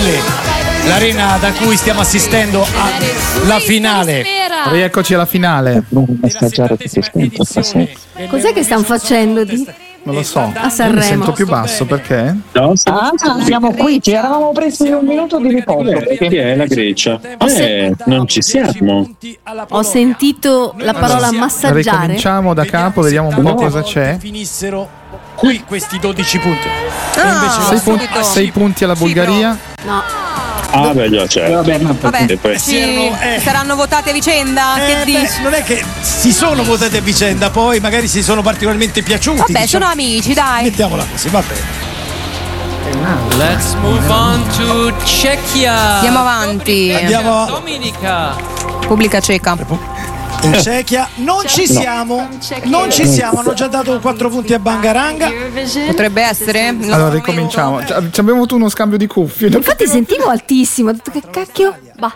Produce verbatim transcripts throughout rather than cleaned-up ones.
mille, l'arena da cui stiamo assistendo alla finale. Rieccoci alla finale. Cos'è che stanno facendo di? Non lo so. A Sanremo. Mi sento più basso, perché? No, ah, siamo qui, ci eravamo presi un minuto di riposo. Che è la Grecia? Eh, non ci siamo. Ho sentito la parola massaggiare. Ricominciamo da capo, vediamo un po' cosa c'è. Finissero qui questi dodici punti. Ah, sei, punti, sei punti alla Bulgaria. No. Ah, beh, già c'è. Vabbè, E poi- sì, saranno votate a vicenda. Eh, che beh, dici? non è che si sono votati a vicenda, poi magari si sono particolarmente piaciuti. Vabbè, diciamo. sono amici, dai. Mettiamola così, va bene. Let's move on to Czechia. Andiamo avanti. Andiamo Dominica. Pubblica Ceca. in Cechia. Non ci siamo, non ci siamo. Hanno già dato quattro punti a Bangaranga. Potrebbe essere. Allora ricominciamo. Ci abbiamo avuto uno scambio di cuffie. Infatti sentivo altissimo. Ho detto che cacchio. Bah.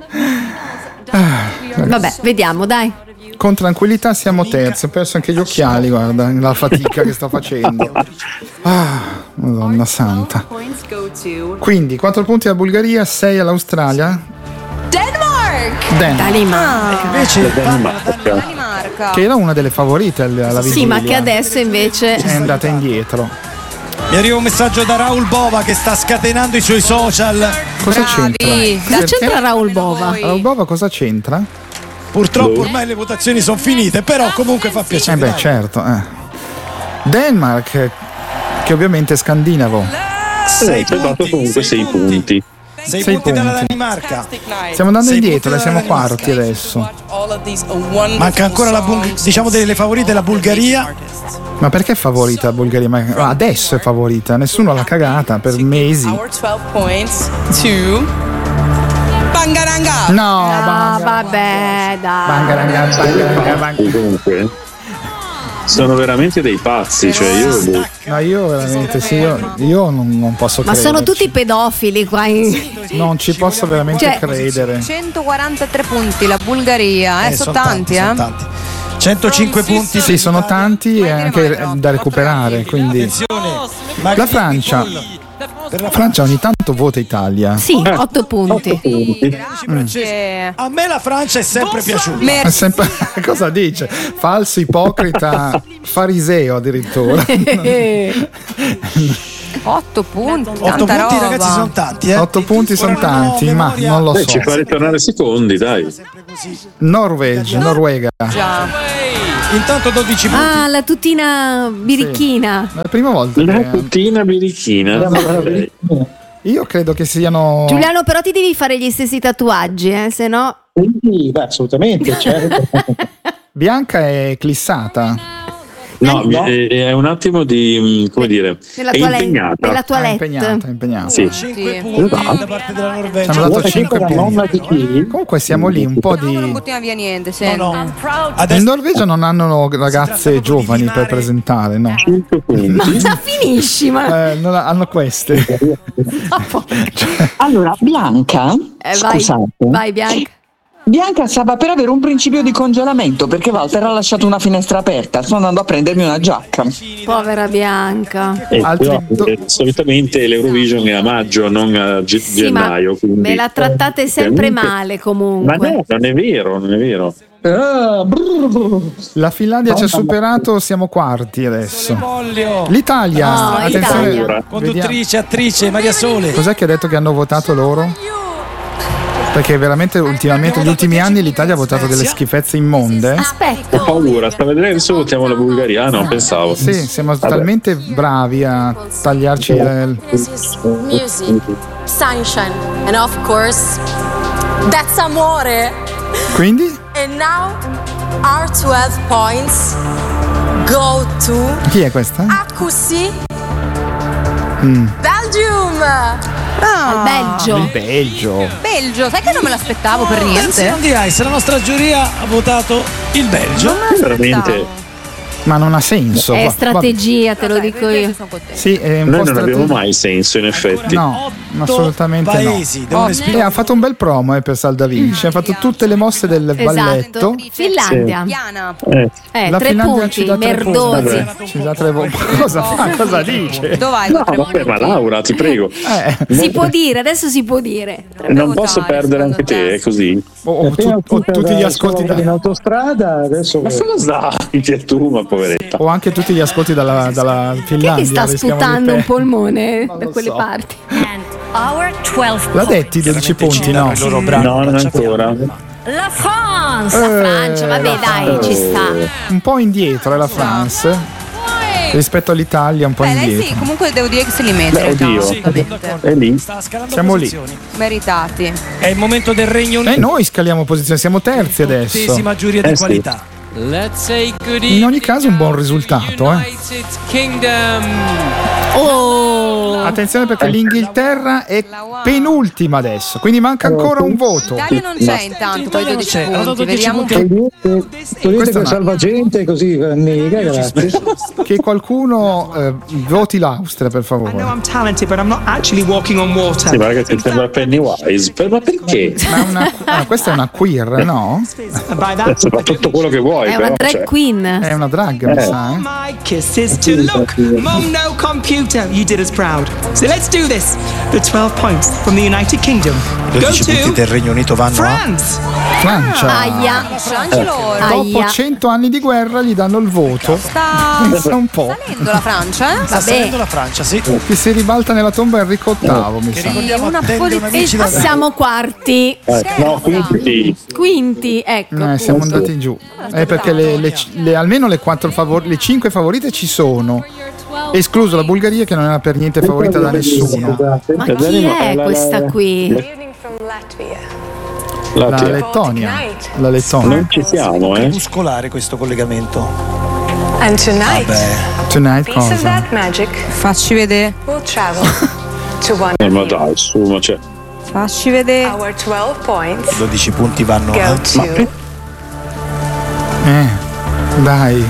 Vabbè, vediamo, dai. Con tranquillità siamo terzi. Ho perso anche gli occhiali, guarda, la fatica che sto facendo. Ah, Madonna santa. Quindi quattro punti alla Bulgaria, sei all'Australia. Denmark! Den- Danimarca. Invece Danimarca. che era una delle favorite alla alla vigilia. Sì, ma che adesso invece è andata indietro. mi arriva un messaggio da Raul Bova che sta scatenando i suoi social. Cosa Bravi. c'entra? cosa Perché? c'entra Raul Bova? Raul Bova cosa c'entra? Purtroppo ormai le votazioni sono finite, però comunque fa piacere. Eh beh, dai. certo. Eh. Denmark, che ovviamente è scandinavo. Sei Eh, ci ha dato punti, comunque sei punti. Sei Sei punti dalla punti. Danimarca. Stiamo andando Sei indietro, punti siamo dalla quarti adesso. Manca ancora la Bul- diciamo delle favorite la Bulgaria. Ma perché è favorita la Bulgaria? Ma ah, adesso è favorita, nessuno l'ha cagata per mesi. Bangaranga. No, Ah, banga. vabbè, dai. Bangaranga, bangaranga, banga. Comunque sono veramente dei pazzi, cioè io No, io veramente sì, io, io non, non posso Ma credere. sono tutti pedofili qua in... Non ci posso veramente Cioè- credere. centoquarantatré punti la Bulgaria, eh, Eh, sono son tanti, son eh. tanti. centocinque punti. Sì, sono tanti e anche da recuperare, quindi Attenzione. la Francia. La Francia ogni tanto vota Italia. Sì, otto punti. Grazie. A me la Francia è sempre piaciuta. È Merci. sempre, cosa dice? Falso, ipocrita, fariseo addirittura. otto punti, otto tanta punti, roba. ragazzi, sono tanti, eh. Otto punti sono Ora non ho tanti, ma memoria. non lo Beh, so. ci fa ritornare secondi, dai. Norvegia, Norvega. Già. Intanto dodici punti. Ah, la tutina birichina. È la prima volta La che... puttina birichina. Io credo che siano... Giuliano, però ti devi fare gli stessi tatuaggi, eh, se no... Sì, beh, assolutamente, certo. Bianca è clissata. No, è, è un attimo di, come dire, Nella è toilette. impegnata. Nella È toilette. impegnata, è impegnata. Sì. cinque Sì. punti da parte della Ci Norvegia. hanno dato Guarda, cinque questa è la nonna punti. di chi? Comunque siamo lì un po' No, non di... buttiamo via niente, No, sempre. no. In Adesso Norvegia non hanno ragazze giovani per presentare, no. cinque punti. Ma finisci, ma... Eh, non ha- hanno queste. Allora, Bianca, Eh, vai, scusate, vai Bianca. Bianca stava per avere un principio di congelamento perché Walter ha lasciato una finestra aperta. Sto andando a prendermi una giacca. Povera Bianca. Eh, Altri però, do- eh, solitamente l'Eurovision è a maggio, non a ge- Sì, ma gennaio. Quindi... me la trattate sempre Ovviamente- male Ma comunque. no, non è vero, non è vero. Ah, brrr. La Finlandia ci ha superato, siamo quarti adesso. Voglio. L'Italia, Oh, attenzione, Italia. vediamo. Conduttrice, attrice, Maria Sole. Cos'è che ha detto che hanno votato loro? Perché veramente ultimamente, negli ultimi anni, l'Italia ha votato delle schifezze immonde. Aspetta. Ho paura, sta a vedere adesso votiamo la Bulgaria, no, pensavo. Sì, siamo talmente bravi a tagliarci il... Music, sunshine, and of course, that's amore. Quindi? And now, our twelve points go to Chi è questa? Accussi, Mm. Belgium. Al Belgio. Il Belgio. Belgio, sai che non me l'aspettavo per niente. Attenzione di Ice, la nostra giuria ha votato il Belgio. Non me l'aspettavo. Veramente Ma non ha senso. È Va- strategia, te lo dico io. Sì, è un Noi po' non abbiamo strate- mai senso, in effetti. No, assolutamente paesi no. devono E esprimere- ha fatto un bel promo eh, per Saldavinci, ha fatto tutte le mosse del balletto. Finlandia. Eh. Eh, La tre Finlandia punti, ci dà tre punti. merdosi. Vabbè, ci dà tre punti. Cosa fa? Cosa dice? Dov'hai No, vabbè, ma Laura, ti prego. Eh, Si può dire, adesso si può dire. Non posso perdere anche te, è così. o, o tu- o tutti gli ascolti in da, autostrada adesso Ma cosa dai tu, ma poveretta? o anche tutti gli ascolti dalla, dalla Chi è Finlandia. che sta rischiamo di sputando un per- polmone Non da lo quelle so. parti? L'ha detti dodici punti, no? il loro brano, No, non lanciamo- ancora. La France! Eh, La Francia, vabbè la dai, ci sta. Un po' indietro è la France rispetto all'Italia, un po' Beh, lei indietro. sì, comunque devo dire che se li merita. Beh, oddio. assolutamente. È lì. Sta scalando Siamo lì. posizioni. Meritati. È il momento del Regno E Unito. noi scaliamo posizione, siamo terzi adesso. Settesima giuria di Eh, sì. qualità. Let's say good In ogni caso un buon risultato, eh. United Kingdom. Oh! Attenzione perché l'Inghilterra è penultima adesso, quindi manca ancora un voto. L'Italia non c'è intanto con i dodici c'è, hanno dato punti. dieci Vediamo un punti. po'. togliete, togliete Questa quel no. salvagente così nega, grazie. Che qualcuno eh, voti l'Austria, per I know favore. I'm talented, but I'm not actually walking on water. Sì, ma ragazzi, sembra Pennywise. Per- Ma perché? Ma è una, ah, questa è una queer, no? And by that, Adesso fa tutto quello che vuoi, È però. una drag cioè. queen. È una drag, mi Eh. sa, eh? my kiss is to look. Mono computer, you did us proud. So let's do this. The twelve points from the United Kingdom go dodici punti to del Regno Unito vanno a France. Francia. Aia. Francia loro. Dopo Aia. cento anni di guerra gli danno il voto. Sta Pensa un po'. salendo la Francia, eh? sta Vabbè. salendo la Francia, sì. Che si ribalta nella tomba Enrico ottavo, mi Che sa. ricordiamo Una attende poli- una E vincita. siamo quarti. Eh, no, quindi Quinti, ecco. Eh, siamo andati giù. Eh, perché le, le- le- almeno le quattro favor- le cinque favorite ci sono. Escluso la Bulgaria che non era per niente favorita da nessuno. Ma chi è questa qui? La Latvia. Lettonia. La Lettonia. Non ci siamo, eh? Muscolare questo collegamento. And tonight, Beh, Tonight piece of cosa? that magic Facci vedere. will travel to one Eh, ma of you. dai, su, ma c'è. Facci vedere. Our twelve points dodici punti vanno go a to Eh, dai.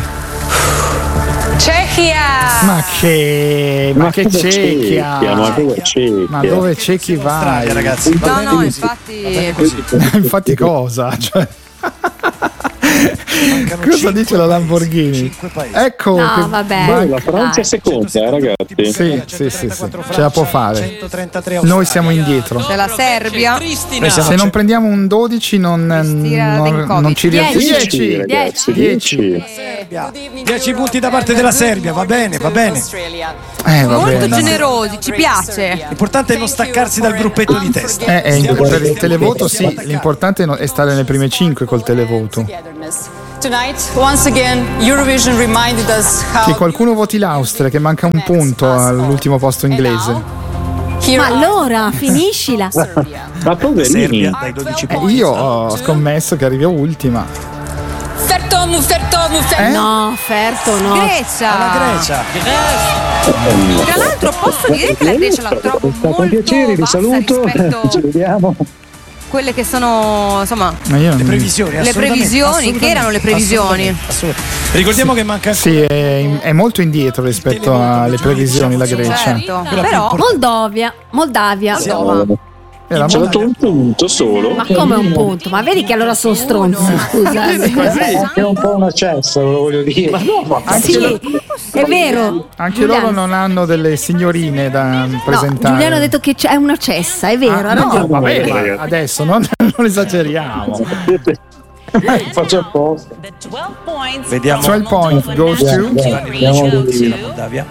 Czechia. Ma che. Ma, che cosa Cechia. Cechia, Ma dove Cechia? Ma dove Cechia vai? Australia, ragazzi. Va No, bene no, così. infatti. Infatti cosa? Cioè, Mancano cosa cinque dice la paesi, Lamborghini? cinque paesi. Ecco No, che vabbè. Poi la Francia è Dai. seconda, eh, ragazzi. Sì, sì, sì, sì. Ce la può fare. centotrentatré Noi siamo indietro. C'è la Serbia. Cristina. siamo- Se non prendiamo un dodici non, Tira non, Denkovic. non ci Dieci. riesce. Dieci, ragazzi, Dieci. dieci. dieci punti da parte della Serbia, va bene, va bene. Eh, va Molto bene. generosi, ci piace. L'importante è non staccarsi dal gruppetto di testa. Eh, eh, in- per il televoto sì, l'importante è no- è stare nelle prime cinque col televoto. Tonight, once again, Eurovision reminded us how Che qualcuno voti l'Austria che manca un punto all'ultimo posto inglese. here Ma are allora, finiscila. Ma poverini. Serbia dai dodici Eh, punti. io ho scommesso che arrivi a ultima. Fertomu, Fertomu, Fertomu. No, Ferto, no. Grecia. La Grecia. Tra l'altro posso dire che la Grecia la trovo Sta molto con piacere, vi bassa saluto. rispetto Ci vediamo. a quelle che sono, insomma, Ma io Le non- previsioni, Le assolutamente, previsioni, che assolutamente, erano le previsioni? assolutamente, assolutamente. Ricordiamo che manca Sì, è, è molto indietro rispetto alle previsioni la Grecia. certo. Quella più Però Moldovia, Moldavia. Era C'è molto- dato un punto solo. Ma come un punto? Ma vedi che allora sono stronzi, scusate. È un po' una cessa, ve lo voglio dire. Ma no, ma Sì, è vero. Anche Giuliano- loro non hanno delle signorine da No, presentare. Giuliano ha detto che c'è una cessa, è vero, Ah, ha no, ragione. vabbè, ma adesso non, non esageriamo. faccio apposta. Vediamo. twelve point goes to Andiamo Sì, lì. la Moldavia.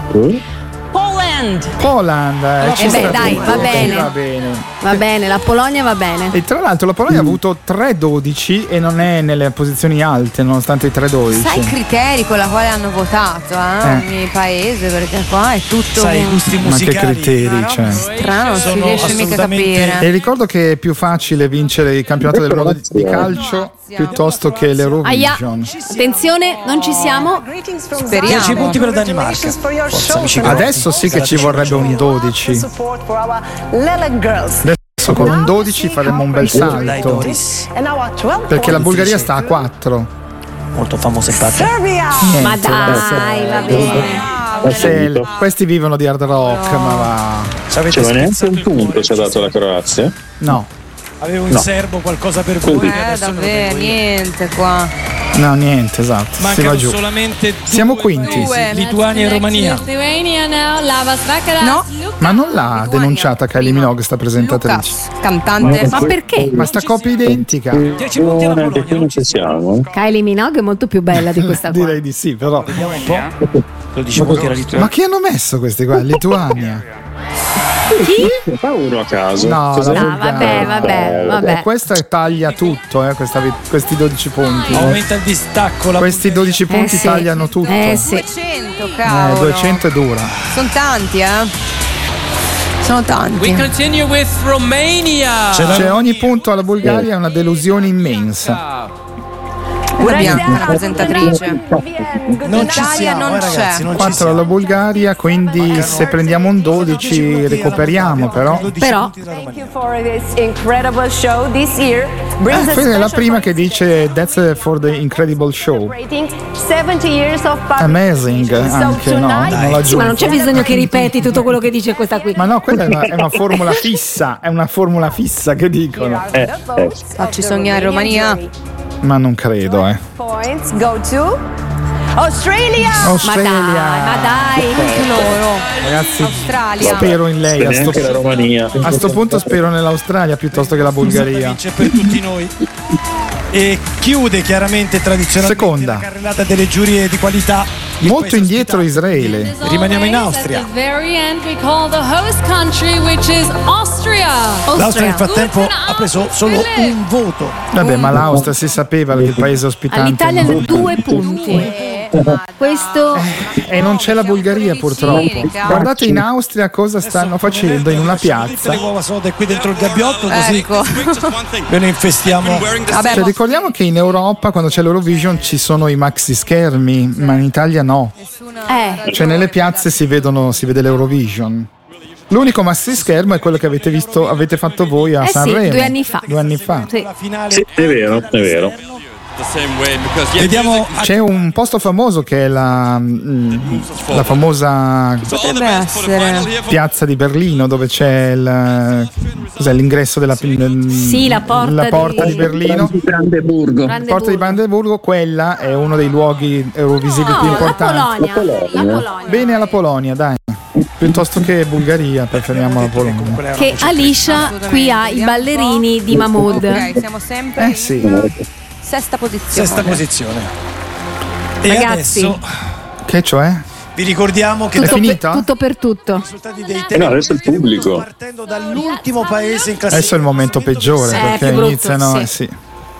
Poland. eh, ci Eh beh, sta dai, tutto, va bene. va bene. Va bene, la Polonia va bene. E tra l'altro la Polonia ha avuto tre dodici e non è nelle posizioni alte nonostante i tre dodici. sai i criteri con la quale hanno votato, eh? Eh. Ogni paese, perché qua è tutto Sai, i gusti Ma che musicali. criteri c'è? strano, non si sono riesce mica a assolutamente- capire. E ricordo che è più facile vincere il campionato del mondo di, di calcio piuttosto che Aia, l'Eurovision. attenzione, non ci siamo. greetings from Speriamo. dieci punti per la Danimarca. for your Forza, show amici tonight. Adesso sì che ci vorrebbe un dodici. Support for our Leland girls. Adesso con un dodici faremo un bel Dai salto. Doris. And our twelve Perché la points Bulgaria sta a quattro. molto famosa in patria. Niente, Ma dai, va bene. Se- questi vivono di hard rock, ma va. Cioè, ma neanche un punto ci ha dato la Croazia? No, Avevo in No. serbo qualcosa per voi. Eh, adesso me lo davvero, prendo io. niente qua. no, niente, esatto. Si va Mancano giù. solamente Siamo due quinti. paesi, Lituania e Romania. No, Ma non l'ha denunciata Kylie Minogue, sta presentatrice. Lucas, cantante. Ma perché? Ma sta copia identica. dieci punti alla Buona, che Polonia. qui non ci siamo. Kylie Minogue è molto più bella di questa qua. Direi di sì, però. Vediamo un po'. dodici punti alla Lituania. Ma chi hanno messo questi qua? Lituania. Fa uno a caso. No, Cos'è? la No, vabbè, vabbè, vabbè. Eh, questa taglia tutto, eh, questa vi- questi dodici punti. Aumenta il distacco. La Questi dodici punti Eh sì. tagliano tutto. Eh sì. duecento, Eh, cavolo. duecento è dura. Sono tanti, eh. Sono We tanti. continue with Romania. Cioè, ogni punto alla Bulgaria è una delusione immensa. Abbiamo una presentatrice. Non ci Italia siamo, non eh, c'è. ragazzi, non ci quattro alla siamo. Bulgaria, quindi se prendiamo un dodici recuperiamo, però. Però Eh, questa è la prima che dice That's for the incredible show. Amazing anche, no? Non la sì, ma non c'è aggiungo. bisogno che ripeti tutto quello che dice questa qui. Ma no, quella è una, è una formula fissa, è una formula fissa che dicono. Eh, eh. Facci sognare Romania. Ma non credo, eh. Australia! Australia. Ma dai, ma dai. Anche loro. Ragazzi, Australia. spero in lei. E A sto, neanche la Romania. a sto punto spero nell'Australia piuttosto che la Bulgaria. Vince per tutti noi. E chiude chiaramente tradizionalmente Seconda. la carrellata delle giurie di qualità. il Molto paese indietro ospitante. Israele. Rimaniamo in Austria. L'Austria nel frattempo ha preso solo un voto. Vabbè, ma l'Austria si sapeva che il paese ospitante. All'Italia hanno due punti. Questo E non c'è la Bulgaria purtroppo. Guardate in Austria cosa stanno facendo in una Tutte piazza. le uova sode qui dentro il gabbiotto, così Ecco. ve ne infestiamo. Vabbè, Cioè, ricordiamo che in Europa quando c'è l'Eurovision ci sono i maxi schermi, ma in Italia no. eh, Cioè nelle piazze si vedono, si vede l'Eurovision. L'unico maxi schermo è quello che avete visto, avete fatto voi a Eh sì, Sanremo. due anni fa. Due anni fa. sì. La finale. Sì, è vero, è vero. Vediamo C'è un posto famoso che è la, mm, la famosa potrebbe essere. piazza di Berlino dove c'è il, cos'è, l'ingresso della Sì, la porta la porta di- di Berlino. Brandeburgo. La porta di Brandeburgo, quella è uno dei luoghi eurovisivi più No, la importanti. Polonia. La Polonia. Bene alla Polonia, dai. Piuttosto che Bulgaria, preferiamo la Polonia. Che Alicia qui ha i ballerini di Mahmood. Ok, siamo sempre Eh sì. in sesta posizione. sesta posizione. E Ragazzi. adesso Che cioè? vi ricordiamo che È Tutto finita? per, tutto per tutto. i risultati dei Eh no, adesso il pubblico. partendo dall'ultimo paese in classifica. Adesso è il momento peggiore Eh, perché più brutto, iniziano. sì. eh sì.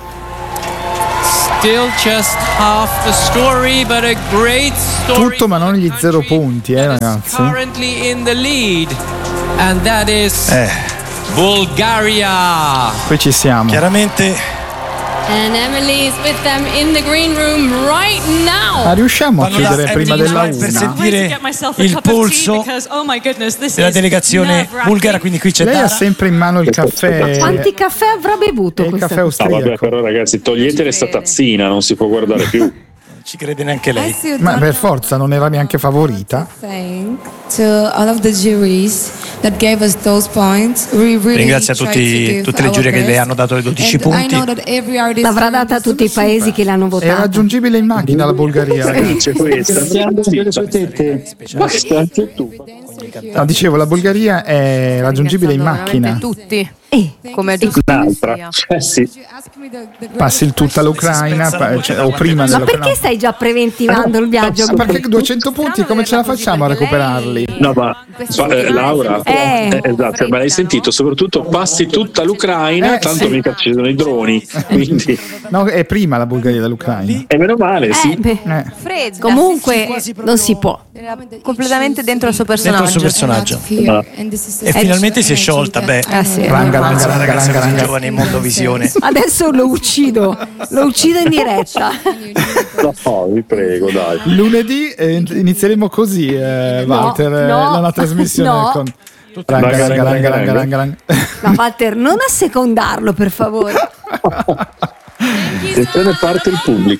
Still just half the story, but a great story. Tutto ma non gli zero punti, eh ragazzi. Currently in the lead, and that is Eh, Bulgaria. Qui ci siamo. chiaramente And Emily is with them in the green room right now. Ma riusciamo a vanno là chiudere prima Emily della Ismail per una? sentire il polso della delegazione bulgara, quindi qui c'è Lei ha Tara. sempre in mano il caffè. Quanti caffè avrà bevuto Il questa? caffè Ah, vabbè, austriaco. però ragazzi, togliete sta tazzina, non si può guardare più. Ci crede neanche lei. Ma per forza non era neanche favorita. To all of the juries that gave us those points. We really Ringrazia tried tutti, to give tutte le our giurie che le best. hanno dato i dodici And I punti. know that every artist L'avrà data a tutti i paesi che l'hanno È votata. raggiungibile in macchina la Bulgaria, ragazzi. C'è questa. le sue tette. Basta, anche tu. No, dicevo, la Bulgaria è raggiungibile in macchina. Tutti. Eh, Come è giusto che Un'altra. sia. Eh sì. Passi il tutta l'Ucraina, pa- cioè, o prima Ma della perché stai già preventivando il viaggio? Ma perché duecento punti come ce la facciamo a recuperarli? No, ma fa- eh, Laura, Eh. eh, esatto, ma l'hai sentito? Soprattutto passi tutta l'Ucraina, Eh, tanto sì. mica ci sono i droni, quindi No, è prima la Bulgaria dell'Ucraina. è meno male, Eh, sì. beh, Eh. Fredda. comunque non si può. Era completamente dentro il suo Dentro il personaggio. suo personaggio. Ah. E finalmente si è sciolta. Beh, Eh sì. Ranga, ranga, una ranga, ragazza ranga, così ranga. giovane in Mondovisione. Adesso lo uccido, lo uccido in diretta. No, vi prego, dai. Lunedì eh, inizieremo così, eh, Walter, eh, no, la trasmissione no. con ranga, Ranga, ranga, ranga, ranga, ranga, ranga. ranga, ranga. Ma Walter, non assecondarlo per favore. E se ne parte il pubblico.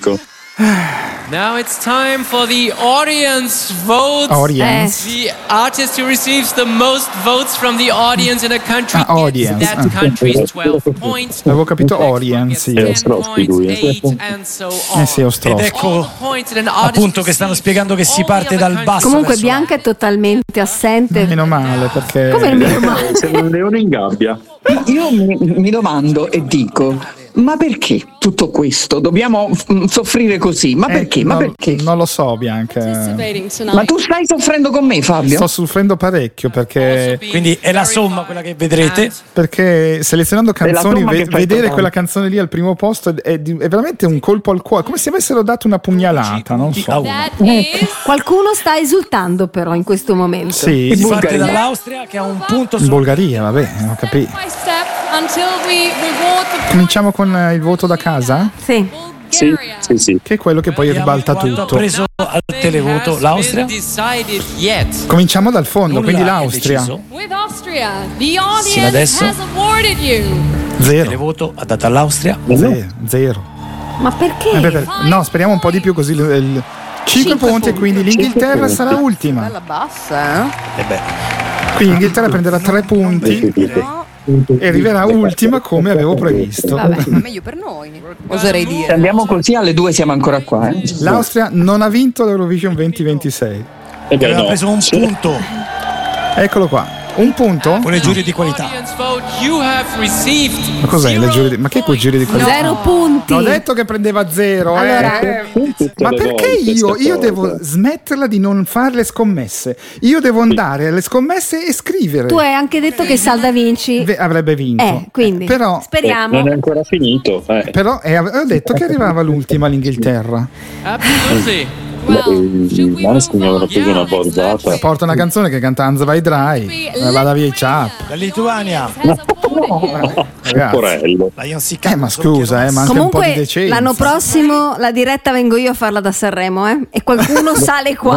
Now it's time for the audience votes. Audience. The artist who receives the most votes from the audience in a country Ah, audience. gets that Ah. country's twelve points. Avevo capito audience. Io. È Ostrowski lui. Eight and so on. Eh sì, Ed Ostrowski. ecco Points in an artist appunto che stanno spiegando che si parte dal basso. Comunque verso Bianca è totalmente assente. Meno male perché Come meno male? Sembra un leone in gabbia. Io mi, mi domando e dico, ma perché tutto questo? Dobbiamo mm, soffrire così? Ma Eh, perché? Ma non, perché? non lo so, Bianca. Participating tonight. Ma tu stai soffrendo con me, Fabio? Sto soffrendo parecchio perché, Quindi è la somma quella che vedrete. perché selezionando la canzoni, somma ve- che fai vedere totale. quella canzone lì al primo posto è, è di- è veramente un colpo al cuore, come se avessero dato una pugnalata, non so. That is Qualcuno sta esultando però in questo momento. Sì, Si parte Bulgaria. dall'Austria che ha un punto in su Bulgaria, vabbè, ho capito. by step until we reward the Cominciamo con eh, il voto da casa, Sì. Sì, Bulgaria. sì, sì. che è quello che poi ribalta quanto ha tutto. preso al televoto l'Austria. Decided yet. Cominciamo dal fondo, Nulla quindi è l'Austria. deciso. With Austria, the Sino audience adesso. has awarded you Il Zero. televoto ha dato all'Austria. Zero. Zero. Ma perché? Eh beh, per- no, speriamo un po' di più così il, il cinque punti e quindi l'Inghilterra sarà ultima. Bella bassa, eh? E beh, Quindi l'Inghilterra prenderà tre punti e arriverà ultima come avevo previsto. Vabbè, meglio per noi, oserei Se dire. andiamo così alle due siamo ancora qua. Eh? L'Austria non ha vinto l'Eurovision ventiventisei. Eh beh, aveva no. preso un punto Eccolo qua. Un punto? con le giurie di qualità. Audience vote you have received. Ma cos'è le giurie di... Ma che quei giri di qualità? Zero punti. Ho detto che prendeva zero, Allora- eh. Tutte Ma le perché volte io, sta io cosa. devo smetterla di non fare le scommesse? Io devo andare alle scommesse e scrivere. Tu hai anche detto che Salda vinci. Ve- avrebbe vinto. Eh, quindi Però, speriamo. Non è ancora finito. Eh. però eh, avevo detto che arrivava l'ultima l'Inghilterra. Absolutely. Well, should we Maneskin move aveva on? preso una borzata. Porta una canzone che canta Anza vai dry. eh, Vada via i chap. La Lituania, Has awarded you. Ragazzi. Porello. la Yancy Eh, ma scusa, eh, manca un po' di Comunque decenza. l'anno prossimo la diretta vengo io a farla da Sanremo, eh? E qualcuno sale qua.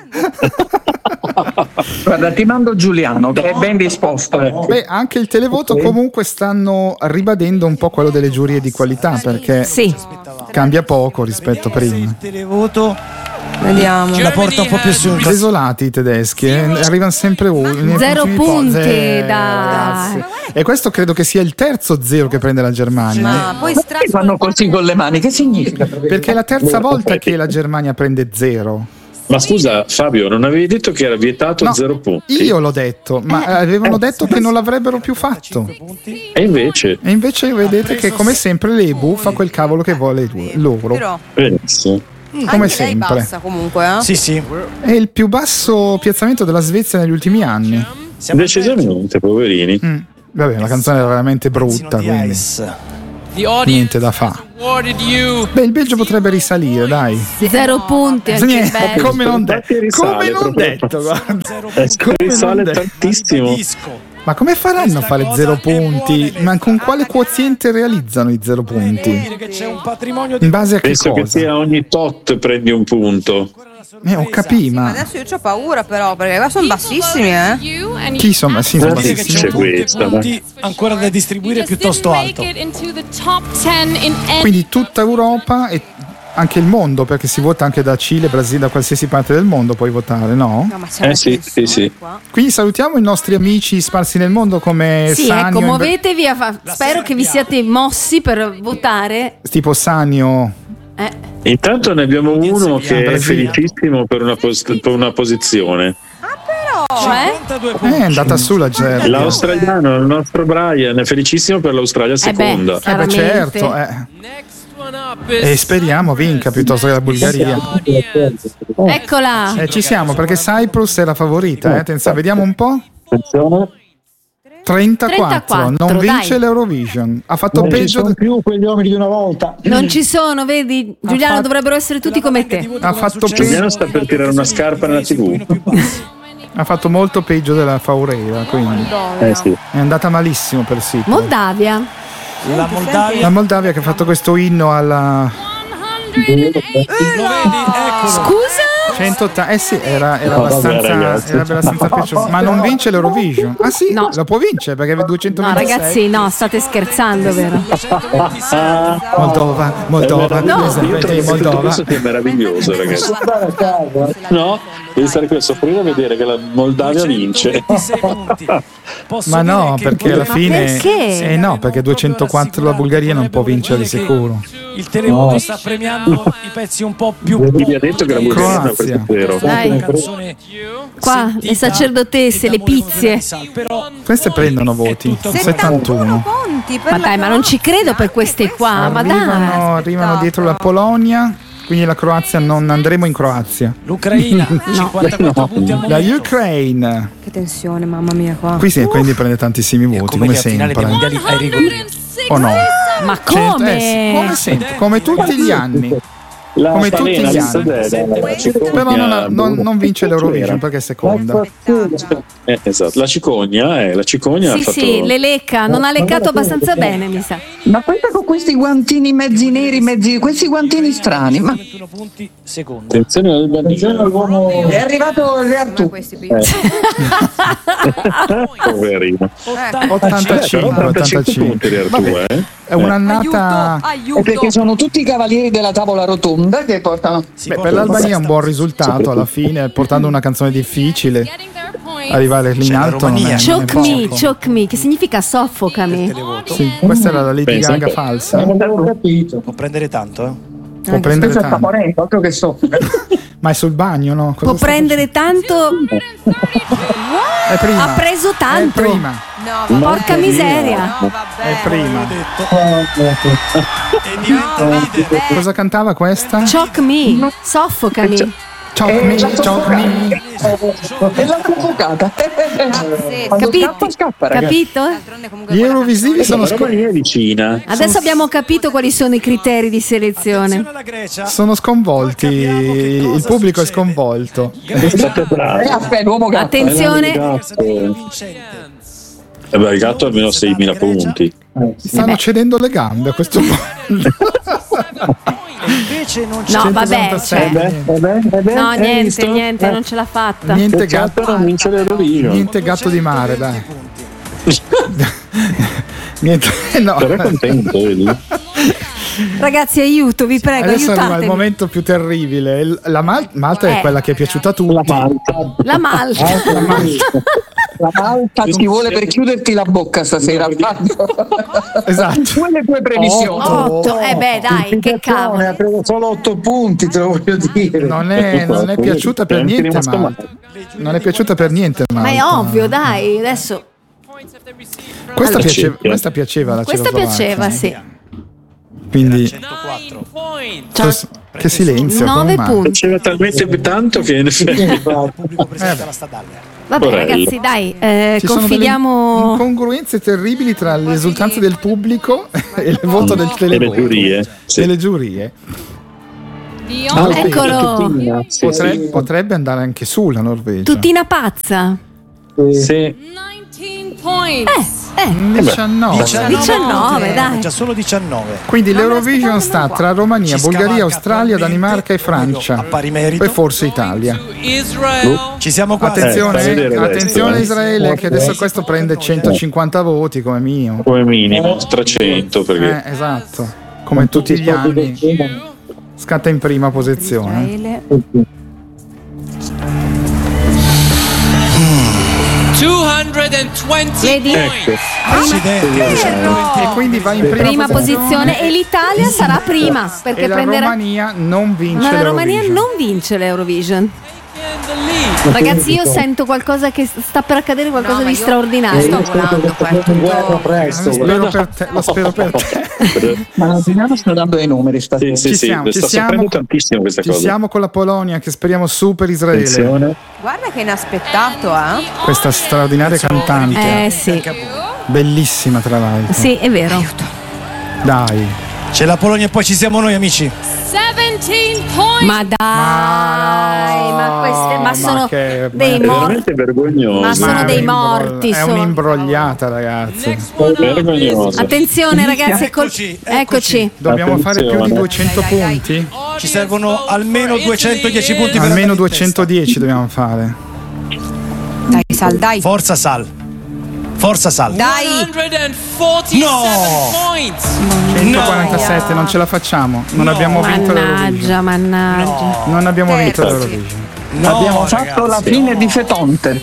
Guarda, ti mando Giuliano che è ben disposto. Beh, anche il televoto comunque stanno ribadendo un po' quello delle giurie di qualità perché Sì. cambia poco rispetto a prima. il televoto Vediamo. la porta un po' più su. Desolati i tedeschi, eh, arrivano sempre ultimi. Zero ultimi po- punti, zero, dai. ragazzi. E questo credo che sia il terzo zero che prende la Germania. Ma poi Perché strano. fanno così con le mani? Che significa? Perché è la terza volta che la Germania prende zero. Ma scusa Fabio, non avevi detto che era vietato No, zero punti? io l'ho detto, ma avevano detto che non l'avrebbero più fatto. E invece? E invece vedete che come sempre l'E B U fa quel cavolo che vuole lui- loro. Però. Benissimo. Come Anche lei sempre. bassa comunque, eh? Sì, sì. È il più basso piazzamento della Svezia negli ultimi anni. Siamo Decisamente, poverini. Mm. Vabbè, la canzone era veramente brutta, di quindi Ice. The audience niente da fa. awarded you. Beh, il Belgio potrebbe risalire, dai. Zero punti. Anche Niente, bello. come non, de- Infatti risale come non proprio. detto, guarda. Eh, Come risale non detto. tantissimo. Disco. Ma come faranno a fare zero punti? Ma con quale quoziente realizzano i zero punti? Dire che c'è un patrimonio di In base a che Penso che cosa? sia ogni tot prendi un punto. Eh, ho capito, Ma ma adesso io ho paura però, perché qua sono bassissimi, eh? You and chi sono? Sì, sono vuol dire che bassissimi c'è C'è tutti. questa, punti ancora da distribuire just piuttosto didn't alto. make it into the top ten in any Quindi tutta Europa e anche il mondo, perché si vota anche da Cile, Brasile, da qualsiasi parte del mondo puoi votare, no? No, ma siamo Eh sì, sì, sì. qua. Quindi salutiamo i nostri amici sparsi nel mondo come Sì, Sanio, ecco, in- muovetevi. A fa- Spero che vi siate mossi per votare. tipo Sanio. Eh. Intanto ne abbiamo uno che è Brasile. felicissimo per una, post- per una posizione. Cioè? cinquantadue Eh, punti. è andata su la Germania. L'australiano, il nostro Brian, è felicissimo per l'Australia Eh beh, seconda. Eh beh, chiaramente. certo, eh. Next one up is E speriamo vinca piuttosto che la Bulgaria. audience. Eccola. Eh, ci siamo perché Cyprus è la favorita, eh. Attenzione, vediamo un po'. Attenzione. trentaquattro, non trentaquattro, vince dai. l'Eurovision. Ha fatto Non ci peggio. sono più quegli uomini di una volta. Non ci sono, vedi? Giuliano, fatto- dovrebbero essere tutti come te. Ha fatto Giuliano sta per tirare una scarpa nella tivù. Ha fatto molto peggio della Faureira, quindi Eh sì. è andata malissimo per Cyprus. Moldavia. La Moldavia. La Moldavia che ha fatto questo inno alla Lo vedi? Eccolo. Scusa? centottanta, eh sì, era, era No, vabbè, abbastanza, ragazzi. era abbastanza piaciuto. Ma non vince l'Eurovision? Ah sì, No. lo può vincere perché No, duecentoventisei. ragazzi, no, state scherzando, vero? Moldova, Moldova, Eh, no. esempio Io trovo di che tutto Moldova. questo che è meraviglioso, ragazzi. No? Devi stare qui a soffrire a vedere che la Moldavia vince. Ma no, perché alla Ma fine perché? eh no, perché duecentoquattro la Bulgaria non può vincere di sicuro. Il televoto No. sta premiando i pezzi un po' più Chi vi ha detto che la Bulgaria non è Croazia. questo vero? Dai. Qua, le sacerdotesse, le pizie. Queste prendono voti, settantuno. Conti per Ma la dai, ma non ci credo per queste qua, ma dai. Arrivano, arrivano dietro la Polonia, quindi la Croazia non andremo in Croazia. L'Ucraina, cinquantaquattro punti al La momento. Ukraine. Che tensione, mamma mia qua. Qui sì, quindi prende tantissimi voti, come sempre. ai rigori. O no? Ma Cento- come? eh sì, come sempre, come tutti gli anni. La Come tutti Spalena gli anni. della- la Cicogna- Però non, non- non vince l'Eurovision perché è seconda. Eh, esatto, la cicogna, eh, la cicogna ha Sì, fatto... sì, le lecca, non ha leccato abbastanza bene, mi sa. Ma questa con questi guantini mezzi neri, mezzi, questi guantini strani. Ma Attenzione al bandino. è arrivato l'Artù. Poverino. ottantacinque, ottantacinque punti di Artù, Vabbè, eh. è un'annata. È perché sono tutti i cavalieri della tavola rotonda che portano. Beh, per l'Albania è un buon risultato alla fine, portando una canzone difficile. Arrivare lì in alto non è, non è Choke me, poco. choke me, che significa soffocami. Sì, questa era la Lady Pensa Gaga che- falsa. Può prendere tanto, eh? Può prendere Questo è tanto. Saporento, altro che so. Ma è sul bagno, no? Cosa Può sta prendere tanto. facendo? È prima. Ha preso È tanto. prima. No, Porca miseria. È prima. E diventa leader. Cosa cantava questa? Choke me, soffocami. Choke me, choke me. È la soffocata. Quando Capito? scappa, scappa, ragazzi. Capito? Gli Eurovisivi sono, La sco- Romania è vicina. Adesso abbiamo capito quali sono i criteri di selezione. La Grecia. sono sconvolti. Il pubblico è sconvolto. State bravi. Eh, aspetta, l'uomo gatto. Attenzione. Eh beh, il gatto ha almeno seimila punti. Stanno cedendo le gambe a questo punto. Invece non c'è No, vabbè, centonovantasei. cioè, no, niente, niente, non ce l'ha fatta. Niente gatto, non vince l'Eurovision. niente gatto di mare, dai. Niente, no. Però è contento, vedi? Ragazzi, aiuto, vi prego, Adesso arriva il aiutatemi. momento più terribile. Il- La Mal- Malta è Eh. quella che è piaciuta a tutti. La Malta. La Malta. La Malta. La Malta ti vuole per chiuderti la bocca stasera. Fabio. Esatto. Tu e le tue previsioni. Otto, eh beh, dai, che cavolo. Ha preso solo otto punti, te lo voglio dire. Non è, non è piaciuta per niente Malta. Non è piaciuta per niente Ma Malta. è ovvio, dai, adesso. Questa, Allora, piaceva, sì. questa piaceva la Questa Cecoslovacchia. piaceva, sì. Quindi centoquattro. cos- che silenzio. Nove come mai? punti. C'era talmente tanto che in effetti... Il pubblico presente alla Stadalia. Vabbè, Porello. ragazzi, dai, eh, Ci sono delle confidiamo. incongruenze terribili tra le esultanze del pubblico e il voto del E le televoto. giurie. Sì. E le giurie. Ah, Eccolo. Tuttina, sì, Potrebbe, sì. potrebbe andare anche su la Norvegia. Tutina pazza. Sì. nineteen points. Eh, diciannove. diciannove, dai. Già solo diciannove. Quindi l'Eurovision sta tra Romania, Ci Bulgaria, scavalca Australia, attualmente Danimarca e a Francia. pari merito. E forse Italia. Israel. Ci siamo quasi. Attenzione, Eh, fa vedere attenzione adesso, eh. Israele, che adesso questo prende centocinquanta voti come minimo. Come minimo trecento perché Eh, esatto. Come tutti gli anni. Scatta in prima posizione. Israele. duecentoventi Vedi? points. Accidenti. E quindi va in prima, Prima posizione e l'Italia sarà prima perché E la prenderà. Romania non vince Ma la Romania l'Eurovision. non vince l'Eurovision. Ragazzi, io sento qualcosa che sta per accadere, qualcosa No, ma di io- straordinario. Sto volando qua, è Guarda tutto- presto. Lo spero per te, lo spero per te. Ma la Milano sta dando i numeri stasera. sì, sì, Ci sì, siamo, ci sta siamo. soffrendo tantissimo questa Ci cosa. siamo con la Polonia che speriamo super Israele. Attenzione. Guarda che inaspettato, eh? Questa straordinaria cantante. Eh sì, Bellissima tra l'altro. sì, è vero. Dai. C'è la Polonia e poi ci siamo noi, amici. Seven seventeen points. Ma dai, ma queste ma sono ma che- dei ma- morti. Veramente vergognoso. Ma sono Ma dei è un imbro- morti. È sono. un'imbrogliata, ragazzi. Vergognoso. Attenzione ragazzi, col- Eccoci, eccoci. Dobbiamo fare più di Attenzione. duecento punti? Ci servono almeno duecentodieci punti per Almeno andare in duecentodieci dobbiamo fare. Dai, Sal, dai. testa. Forza Sal. Forza Sal. Dai. centoquarantasette No! points. centoquarantasette, non ce la facciamo. Non No. abbiamo vinto Mannaggia, l'Eurovision. mannaggia. Non abbiamo vinto Terzi. l'Eurovision. No, Abbiamo fatto ragazzi. la fine di Fetonte.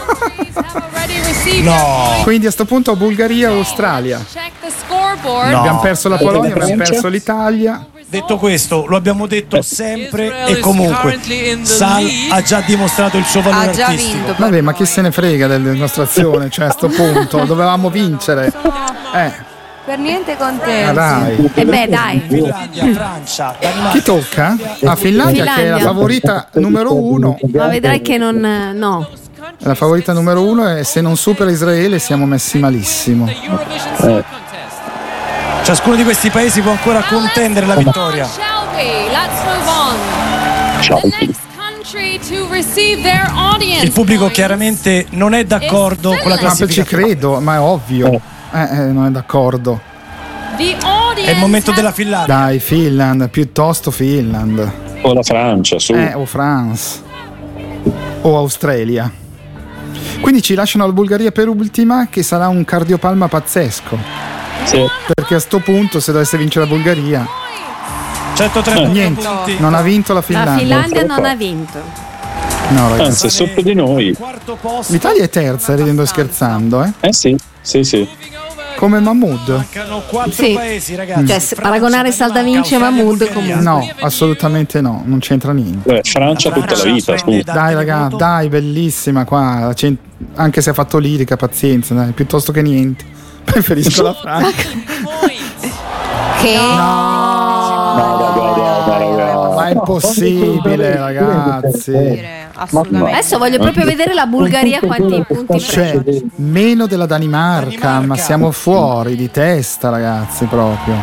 No. Quindi a sto punto Bulgaria o Australia. Check the scoreboard. No. Abbiamo perso la Polonia, abbiamo perso l'Italia. Detto questo, lo abbiamo detto sempre Israel e is comunque. currently in the Sal lead. ha già dimostrato il suo valore Ha già artistico. vinto. Vabbè, ma chi se ne frega della nostra azione? Cioè, a sto punto dovevamo vincere. Eh, Per niente ma contenti. dai. E beh, dai. Finlandia, Francia, Danimarca. Chi tocca? A Finlandia, che è la Finlandia. favorita numero uno. Ma vedrai che non no. La favorita numero uno e se non supera Israele siamo messi malissimo. Eurovision Song Contest. Ciascuno di questi paesi può ancora contendere la vittoria. Shall we? Let's move on. The next country to receive their audience. Il pubblico points. chiaramente non è d'accordo con la Ma ci classifica. credo, ma è ovvio. Eh, eh, non è d'accordo. The audience È il momento della has- Finlandia. Dai, Finland, piuttosto Finland. O la Francia, su. Eh, o France. O Australia. Quindi ci lasciano la Bulgaria per ultima, che sarà un cardiopalma pazzesco. Sì. Perché a sto punto, se dovesse vincere la Bulgaria, centotrentotto niente, punti. non ha vinto la La Finlandia. Finlandia non ha vinto. No, ragazzi. Anzi, è sotto di noi. Quarto posto. L'Italia è terza, ridendo e scherzando, eh? Eh sì, sì, sì. Come Mahmood. Mancano quattro Sì. paesi, ragazzi. Cioè, se paragonare Salda Vinci e Australia, Mahmood Bulgaria. comunque. No, assolutamente no, non c'entra niente. Beh, Francia tutta la vita, su. Dai, raga, dai, bellissima qua. la cent- Anche se ha fatto lirica, pazienza, dai, piuttosto che niente. Preferisco la Francia. Che? No, no, no, no, no. Ma è impossibile, ragazzi. Assolutamente. Adesso voglio proprio vedere la Bulgaria quanti punti Cioè, prende. meno della Danimarca, ma siamo fuori di testa, ragazzi, proprio.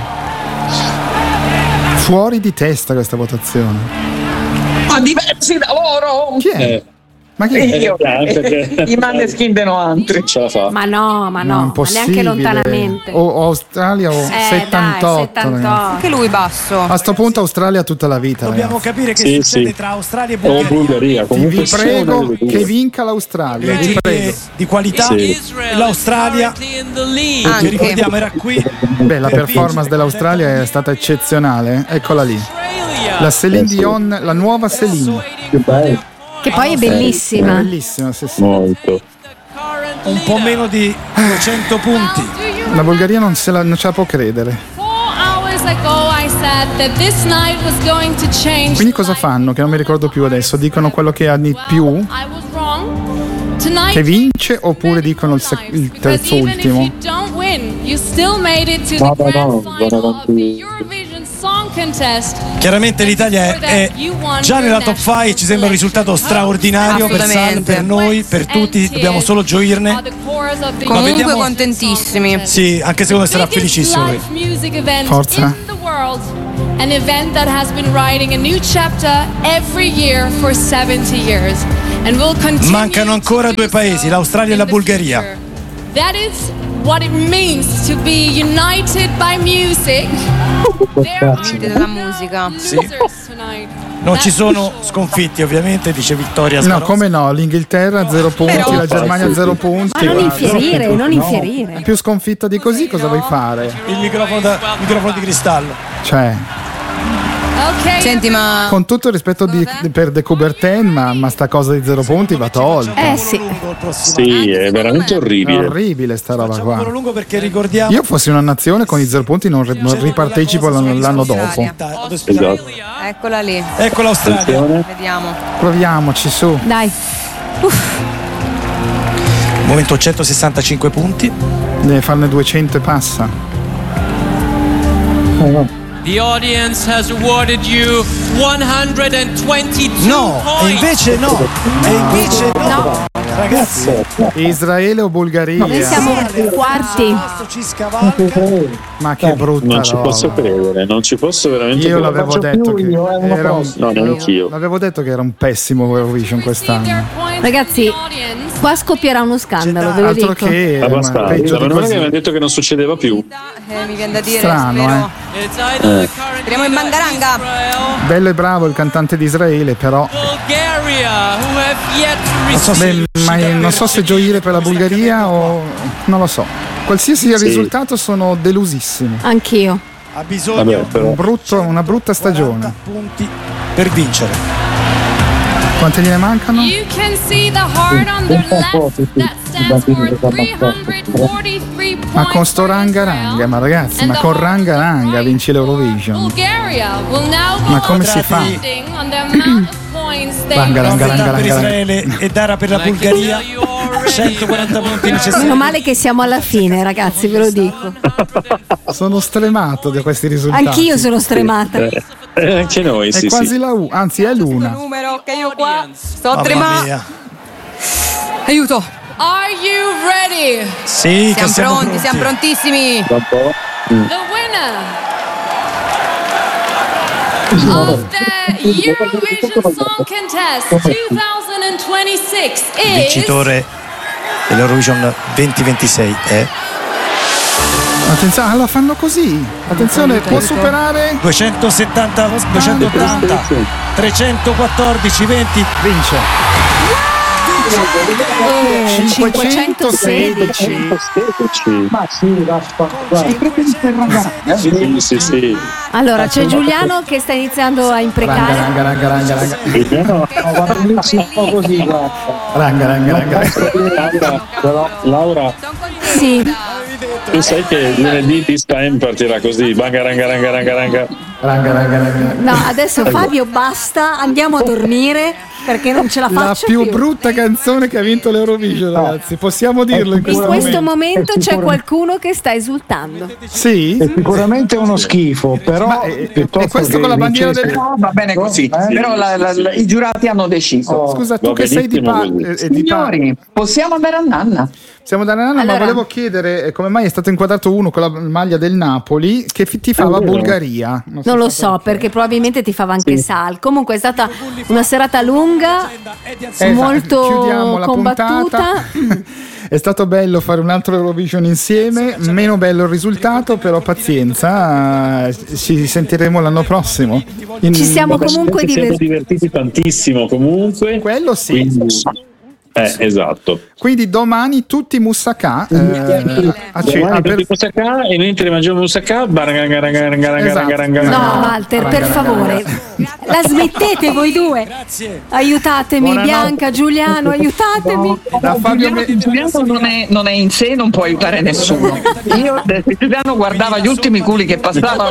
Fuori di testa questa votazione. Ma diversi da loro! Chi è? Eh, Ma chi è? Io, eh, perché- i Maneskin de no altri. ce la fa. Ma no, ma No, no, ma impossibile. neanche lontanamente. O, o Australia o Eh, settantotto, dai, settantotto. ragazzi. Anche lui basso. A sto punto Australia tutta la vita, Dobbiamo ragazzi. capire che Sì, succede sì. tra Australia e O Bulgaria. Bulgaria, Ti comunque vi sono prego le due. che vinca l'Australia, vi Regie prego. di qualità. Sì. L'Australia, Currently in the lead. che Anche. ricordiamo era qui. Beh, la per performance vincere. dell'Australia è stata eccezionale, eh. Eccola lì. Australia. La Céline Dion, la nuova Céline. Che poi è È bellissima. bellissima, sì, sì. Molto. Un po' meno di duecento punti. La Bulgaria non, se la, non ce la può credere. Four hours ago I said that this night was going to change. Quindi cosa fanno? Che non mi ricordo più adesso. Dicono quello che ha di più, I was wrong. Tonight che vince, oppure dicono il, sec- il because terzo even if ultimo. you don't win, you still made it to No, the no, grand no, final vanno of the avanti. Eurovision Song Contest. Chiaramente l'Italia è, è già nella top cinque e ci sembra un risultato straordinario per Sal, Assolutamente. per noi, per tutti, dobbiamo solo gioirne. Comunque vediamo- contentissimi. Sì, anche secondo me sarà felicissimo lui. Forza. An event that has been writing a new chapter every year for seventy years and will continue. Mancano ancora due paesi, l'Australia e la Bulgaria. That is what it means to be united by music. There are Unite dalla musica. Sì. losers tonight. Non ci sono sconfitti, ovviamente, dice Vittoria No, Swarovski. come no? L'Inghilterra zero punti, Però- la Germania zero punti. Ma non guarda. infierire, non infierire. Più sconfitta di così cosa vuoi fare? Il microfono, da- microfono di cristallo. Cioè, Okay. Senti, ma con tutto il rispetto di- per De Coubertin, ma, ma sta cosa di zero punti va tolta. Eh sì. Lungo il prossimo Sì, è veramente È orribile. orribile sta roba Facciamo qua. lungo perché ricordiamo. Io fossi una nazione con i zero punti non, ri- non ripartecipo l'anno, l'anno dopo. Ad ospitare. Esatto. eccola lì. Ecco l'Australia. Attenzione. Vediamo. Proviamoci su. Dai. Momento centosessantacinque punti. Deve farne duecento e passa. The audience has awarded you one hundred twenty-two no, points. E invece no, e invece no. No. Ragazzi, Israele o Bulgaria? Noi siamo quarti. Ma che brutta Non ci roba. posso credere, non ci posso veramente Io credere. l'avevo detto che era un, No, neanch'io. l'avevo detto che era un pessimo Eurovision quest'anno. Ragazzi, qua scoppierà uno scandalo, ve lo Altro dico. che Abbastanza. ma peggio Ma di non è che così. mi hanno detto che non succedeva più. Eh, mi viene da dire, Strano, spero. eh. Speriamo in Bangaranga. Bello e bravo il cantante di Israele, però Bulgaria, who have yet to non so, receive. beh, ma non so se gioire per la Bulgaria o non lo so. Qualsiasi Sì. risultato sono delusissimo. Anch'io. ha bisogno Vabbè, però. Un brutto- una brutta stagione. punti per vincere. Quante gliene mancano? You can see the heart on the left that stands for three hundred forty-three points. Ma con sto ranga ranga, ma ragazzi, ma con ranga ranga vinci l'Eurovision. Bulgaria will now Ma come si fa? voting on the amount of points they Ranga, ranga, Novità ranga, per ranga. Israele e Dara per la Bulgaria. centoquaranta punti necessari. Meno male che siamo alla fine, ragazzi, ve lo dico. Sono stremato di questi risultati. Anch'io sono stremata. Eh, eh, anche noi, È sì, quasi sì. la U, anzi è l'una. Numero che io qua sto Mamma tremando. mia. Aiuto. Are you ready? Sì, che Siamo siamo pronti, pronti. siamo prontissimi. Da un po'. The winner of the Eurovision Song Contest twenty twenty-six Il is vincitore dell'Eurovision duemilaventisei è Attenzione, allora fanno così. Attenzione, può superare? duecentosettanta, duecentottanta, trecentoquattordici, venti. Vince. cinquecentosedici. Ma sì, Sì, sì, sì. Allora, c'è Giuliano che sta iniziando a Ranga, imprecare. ranga, ranga, ranga, ranga. Vediamo. un po' così, guarda. Ranga, ranga, ranga. Laura, però, Laura, Sì, tu sai che lunedì This Time partirà così, banga ranga ranga ranga ranga. Ranga, ranga, ranga. no, adesso Fabio basta, andiamo a dormire perché non ce la La faccio più più. brutta canzone che ha vinto l'Eurovision, ragazzi. Possiamo dirlo in In questo questo momento. momento c'è qualcuno che sta esultando. Sì? È sicuramente uno schifo, però Ma è- piuttosto è questo che con la bandiera vincesse- del- No, va bene così. Eh? Però la- la- la- i giurati hanno deciso. Oh. Scusa, tu Va che sei di benissimo pa- così. eh, eh, di pa- Signori, possiamo andare a Nanna? Siamo da Nana, Allora- ma volevo chiedere eh, come mai è stato inquadrato uno con la maglia del Napoli che fi- tifava È vero. Bulgaria. Non lo so, perché probabilmente ti fava anche Sal. Comunque è stata una serata lunga, Esatto, molto chiudiamo la combattuta. puntata. È stato bello fare un altro Eurovision insieme, meno bello il risultato, però pazienza, eh, ci sentiremo l'anno prossimo. In- Ci siamo Vabbè, comunque ci siamo divertiti. divertiti tantissimo comunque. Quello sì. Quindi, eh, esatto. Quindi domani tutti moussaka eh, a ce- Domani ah, per- tutti moussaka e mentre mangiamo moussaka baranga, ranga, ranga, ranga, Esatto. ranga, No, ranga. Walter, per favore, la smettete voi due. Aiutatemi, Buonanotte. Bianca, Giuliano, aiutatemi. da Fabio Me- Giuliano non è, non è in sé, non può aiutare nessuno. Io, eh, Giuliano guardava gli ultimi culi che passavano.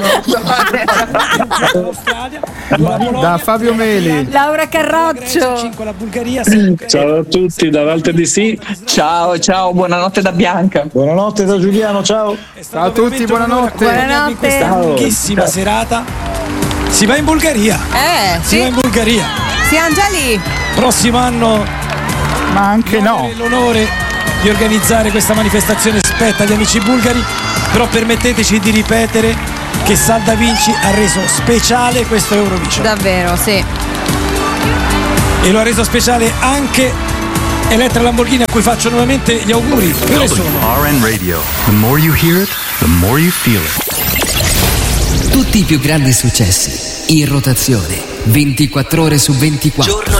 da Fabio Meli. Laura Carroccio. Con la Bulgaria. Ciao a tutti da Walter D C. Ciao, ciao, buonanotte da Bianca. Buonanotte da Giuliano, ciao. Ciao a tutti, buonanotte. Buonanotte. In questa lunghissima serata si va in Bulgaria. Eh, Si va sì. in Bulgaria. Siamo già lì. Prossimo anno Ma anche no. avere l'onore di organizzare questa manifestazione spetta agli amici bulgari, però permetteteci di ripetere che Salda Vinci ha reso speciale questo Eurovision Davvero, sì. e lo ha reso speciale anche Elettra Lamborghini, a cui faccio nuovamente gli auguri. Dove sono? W R N Radio. The more you hear it, the more you feel it. Tutti i più grandi successi in rotazione ventiquattro ore su ventiquattro.